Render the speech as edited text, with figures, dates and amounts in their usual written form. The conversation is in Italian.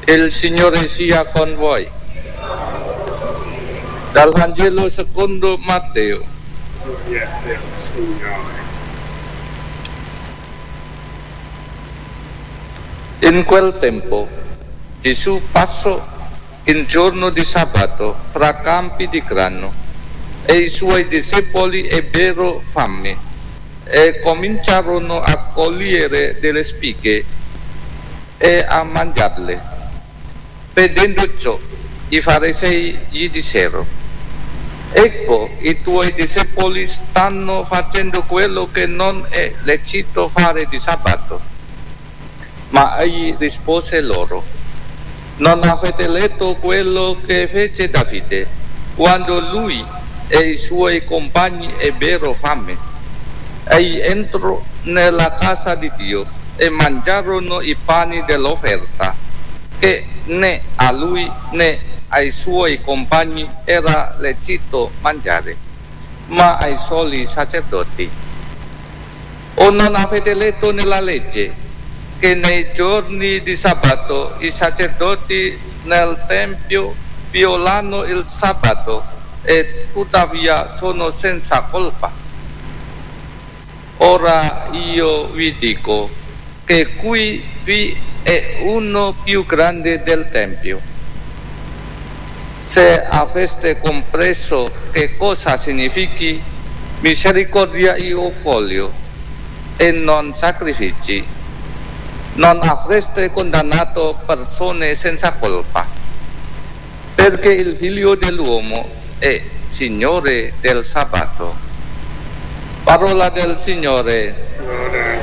Il Signore sia con voi. Dal Vangelo secondo Matteo. Gloria a te, Signore. In quel tempo Gesù passò in giorno di sabato fra campi di grano e i suoi discepoli ebbero fame e cominciarono a cogliere delle spighe e a mangiarle. Vedendo ciò, i farisei gli dissero: ecco, i tuoi discepoli stanno facendo quello che non è lecito fare di sabato. Ma egli rispose loro: non avete letto quello che fece Davide quando lui e i suoi compagni ebbero fame? Egli entrò nella casa di Dio e mangiarono i pani dell'offerta, che né a lui né ai suoi compagni era lecito mangiare, ma ai soli sacerdoti. O non avete letto nella legge che nei giorni di sabato i sacerdoti nel tempio violano il sabato e tuttavia sono senza colpa? Ora io vi dico che qui vi è uno più grande del tempio. Se aveste compreso che cosa significhi misericordia io voglio e non sacrifici, non avreste condannato persone senza colpa, perché il Figlio dell'uomo è Signore del sabato. Parola del Signore. Gloria